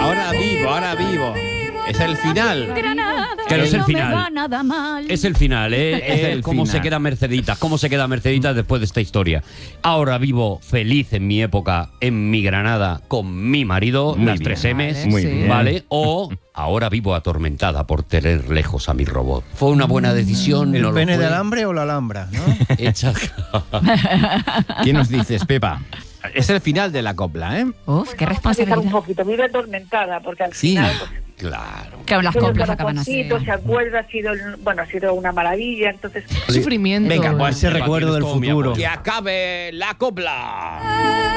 ahora vivo. Es el final. Claro, es el No me final. va nada mal. Es el final, ¿eh? Es el ¿Cómo final. se queda Mercedita después de esta historia? Ahora vivo feliz en mi época, en mi Granada, con mi marido, Muy las bien. 3 M's, Vale, Muy sí. bien. ¿vale? O ahora vivo atormentada por tener lejos a mi robot. ¿Fue una buena decisión? ¿El ¿No lo pene fue? de alambre o la alhambra? ¿No? Hecha- ¿Qué nos dices, Pepa? Es el final de la copla, ¿eh? Uf, qué Un responsabilidad. poquito, vive atormentada, porque al Sí. final... Pues, Claro. Claro, las tiene el coplas acaban así. corazoncito, se acuerda, ha sido una maravilla, entonces... Sufrimiento. Venga, pues ese Pepa, recuerdo tienes del todo mi futuro. apoyo. Que acabe la copla.